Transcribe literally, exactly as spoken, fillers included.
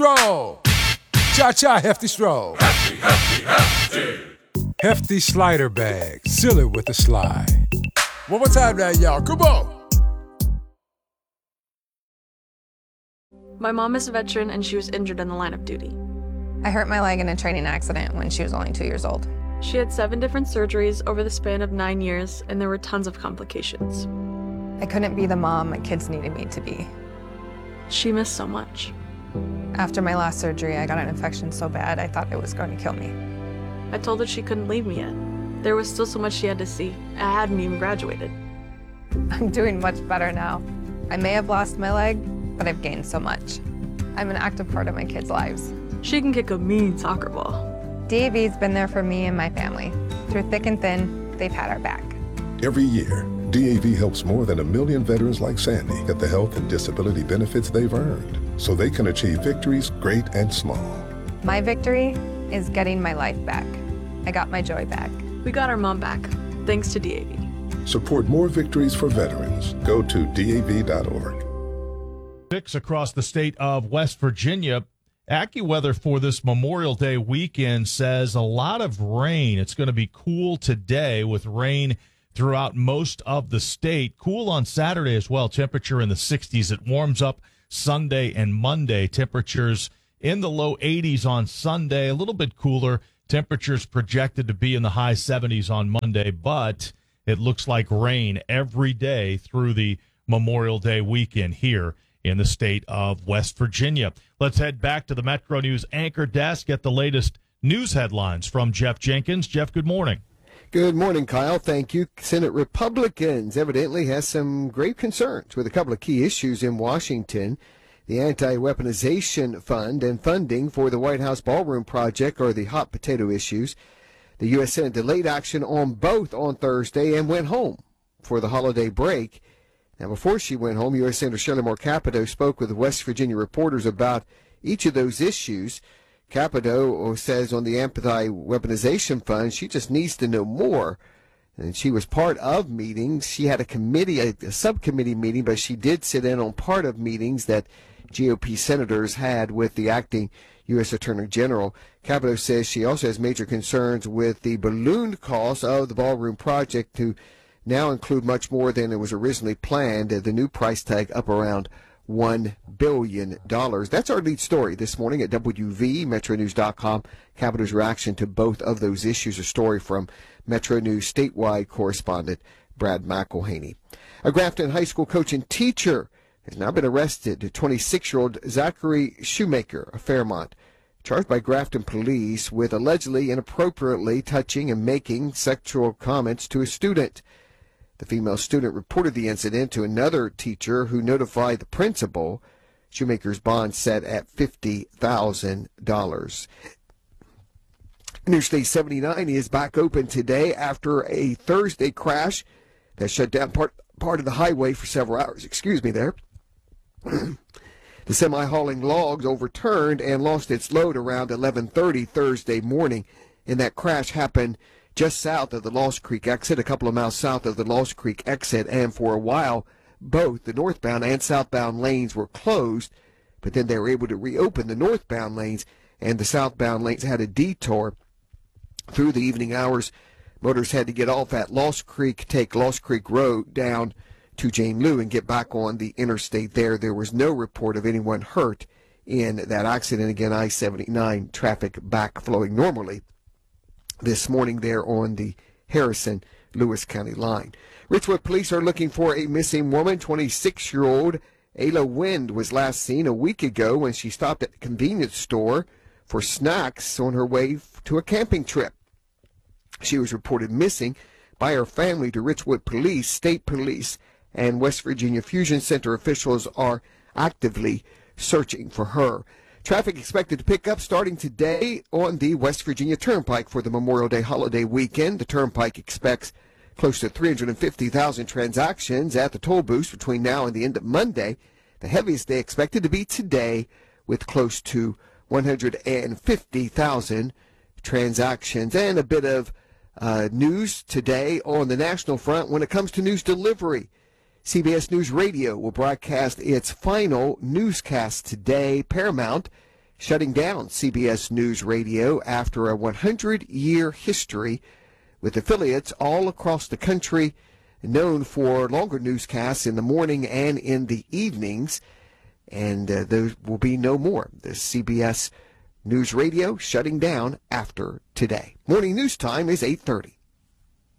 stroll. Cha-cha, hefty stroll. Hefty, hefty, hefty. Hefty slider bag. Seal it with a slide. One more time now, y'all. Come on. My mom is a veteran and she was injured in the line of duty. I hurt my leg in a training accident when she was only two years old. She had seven different surgeries over the span of nine years, and there were tons of complications. I couldn't be the mom my kids needed me to be. She missed so much. After my last surgery, I got an infection so bad I thought it was going to kill me. I told her she couldn't leave me yet. There was still so much she had to see. I hadn't even graduated. I'm doing much better now. I may have lost my leg, but I've gained so much. I'm an active part of my kids' lives. She can kick a mean soccer ball. D A V's been there for me and my family. Through thick and thin, they've had our back. Every year, D A V helps more than a million veterans like Sandy get the health and disability benefits they've earned so they can achieve victories great and small. My victory is getting my life back. I got my joy back. We got our mom back, thanks to D A V. Support more victories for veterans. Go to D A V dot org. Six across the state of West Virginia. AccuWeather for this Memorial Day weekend says a lot of rain. It's going to be cool today with rain throughout most of the state. Cool on Saturday as well. Temperature in the sixties. It warms up Sunday and Monday. Temperatures in the low eighties on Sunday. A little bit cooler. Temperatures projected to be in the high seventies on Monday, but it looks like rain every day through the Memorial Day weekend here in the state of West Virginia. Let's head back to the Metro News anchor desk, get the latest news headlines from Jeff Jenkins. Jeff, good morning. Good morning, Kyle. Thank you. Senate Republicans evidently has some grave concerns with a couple of key issues in Washington. The anti-weaponization fund and funding for the White House ballroom project are the hot potato issues. The U S Senate delayed action on both on Thursday and went home for the holiday break. Now, before she went home, U S Senator Shirley Moore Capito spoke with West Virginia reporters about each of those issues. Capito says on the anti-weaponization fund, she just needs to know more. And she was part of meetings. She had a committee, a, a subcommittee meeting, but she did sit in on part of meetings that G O P senators had with the acting U S Attorney General. Capito says she also has major concerns with the ballooned cost of the ballroom project to now include much more than it was originally planned. The new price tag up around one billion dollars. That's our lead story this morning at W V, Metro News dot com. Capito's reaction to both of those issues, a story from Metro News statewide correspondent Brad McElhaney. A Grafton High School coach and teacher has now been arrested. twenty-six-year-old Zachary Shoemaker of Fairmont, charged by Grafton police with allegedly inappropriately touching and making sexual comments to a student. The female student reported the incident to another teacher who notified the principal. Shoemaker's bond set at fifty thousand dollars. Interstate seventy-nine is back open today after a Thursday crash that shut down part, part of the highway for several hours. Excuse me there. The semi hauling logs overturned and lost its load around eleven thirty Thursday morning. And that crash happened just south of the Lost Creek exit, a couple of miles south of the Lost Creek exit, and for a while, both the northbound and southbound lanes were closed, but then they were able to reopen the northbound lanes, and the southbound lanes had a detour through the evening hours. Motorists had to get off at Lost Creek, take Lost Creek Road down to Jane Lew and get back on the interstate there. There was no report of anyone hurt in that accident. Again, I seventy-nine traffic back flowing normally this morning there on the Harrison-Lewis County line. Richwood police are looking for a missing woman. twenty-six-year-old Ayla Wind was last seen a week ago when she stopped at the convenience store for snacks on her way to a camping trip. She was reported missing by her family to Richwood Police, State Police, and West Virginia Fusion Center officials are actively searching for her. Traffic expected to pick up starting today on the West Virginia Turnpike for the Memorial Day holiday weekend. The Turnpike expects close to three hundred fifty thousand transactions at the toll booths between now and the end of Monday. The heaviest day expected to be today with close to one hundred fifty thousand transactions. And a bit of uh, news today on the national front when it comes to news delivery. C B S News Radio will broadcast its final newscast today. Paramount shutting down C B S News Radio after a one hundred year history with affiliates all across the country known for longer newscasts in the morning and in the evenings. And uh, there will be no more. The C B S News Radio shutting down after today. Morning news time is eight thirty.